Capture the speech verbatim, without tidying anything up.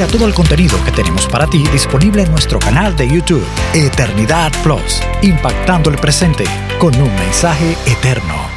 a todo el contenido que tenemos para ti disponible en nuestro canal de YouTube, Eternidad Plus, impactando el presente con un mensaje eterno.